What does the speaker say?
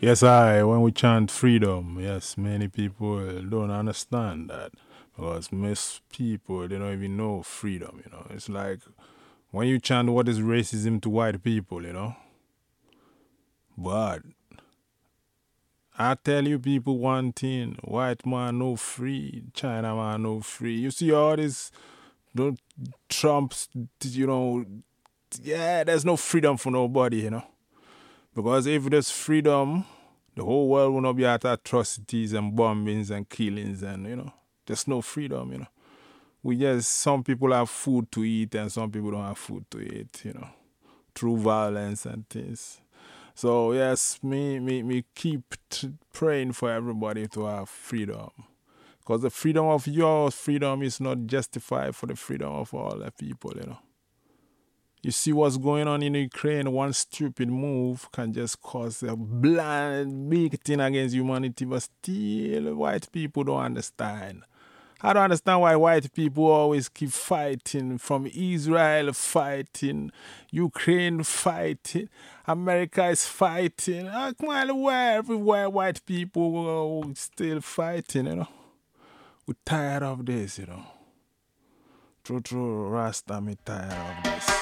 Yes, when we chant freedom, yes, many people don't understand that because most people, they don't even know freedom. It's like when you chant what is racism to white people. But I tell you people one thing, white man no free, China man no free. You see all this, don't Trump's, yeah, there's no freedom for nobody. Because if there's freedom, the whole world will not be at atrocities and bombings and killings and there's no freedom. We just, some people have food to eat and some people don't have food to eat, through violence and things. So yes, me keep praying for everybody to have freedom. Because the freedom of your freedom is not justified for the freedom of all the people. You see what's going on in Ukraine, one stupid move can just cause a blind big thing against humanity, but still white people don't understand. I don't understand why white people always keep fighting, from Israel fighting, Ukraine fighting, America is fighting. Everywhere white people are still fighting. We're tired of this. True, Rasta, me tired of this.